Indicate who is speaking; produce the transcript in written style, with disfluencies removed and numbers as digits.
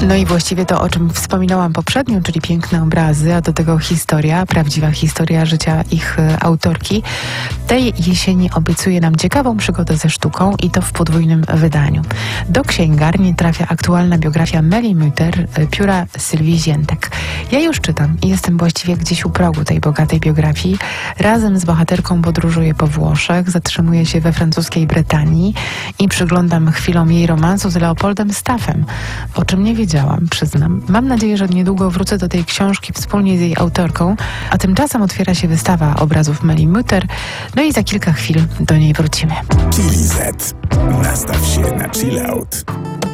Speaker 1: No i właściwie to, o czym wspominałam poprzednio, czyli piękne obrazy, a do tego historia, prawdziwa historia życia ich autorki. Tej jesieni obiecuje nam ciekawą przygodę ze sztuką i to w podwójnym wydaniu. Do księgarni trafia aktualna biografia Mélie Mutter pióra Sylwii Ziętek. Ja już czytam i jestem właściwie gdzieś u progu tej bogatej biografii. Razem z bohaterką podróżuję po Włoszech, zatrzymuję się we francuskiej Brytanii i przyglądam chwilom jej romansu z Leopoldem Staffem, o czym nie wiedziałam, przyznam. Mam nadzieję, że niedługo wrócę do tej książki wspólnie z jej autorką, a tymczasem otwiera się wystawa obrazów Mélie Mutter, no i za kilka chwil do niej wrócimy.
Speaker 2: Chili Z. Nastaw się na chill out.